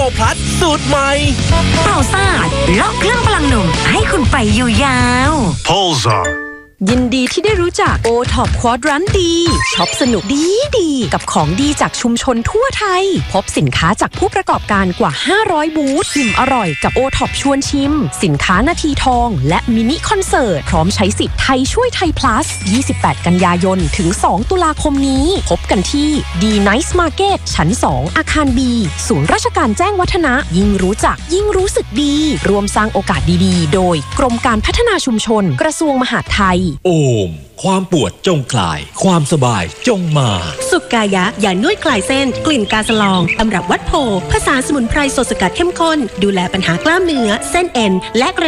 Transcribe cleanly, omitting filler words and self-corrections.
โอพลัสสูตรใหม่เป่าซ่าล็อกเครื่องพลังหนุ่มให้คุณไปอยู่ยาว Pulsar ยินดีที่ได้รู้จัก O-Top Quadrant ดีช็อปสนุกดีกับของดีจากชุมชนทั่วไทยพบสินค้าจากผู้ประกอบการกว่า500บูธอิ่มอร่อยกับ O-Top ชวนชิมสินค้านาทีทองและมินิคอนเสิร์ตพร้อมใช้สิทธิ์ไทยช่วยไทย plus 28 กันยายนถึง2ตุลาคมนี้พบกันที่ D Nice Market ชั้น 2 อาคาร B ศูนย์ราชการแจ้งวัฒนะยิ่งรู้จักยิ่งรู้สึกดีรวมสร้างโอกาสดีๆโดยกรมการพัฒนาชุมชนกระทรวงมหาดไทยโอมความปวดจงคลายความสบายจงมาสุกายะยานวดคลายเส้นกลิ่นกาสลองตำรับวัดโพผสานสมุนไพรสดสกัดเข้มข้นดูแลปัญหากล้ามเนื้อเส้นเอ็นและกระ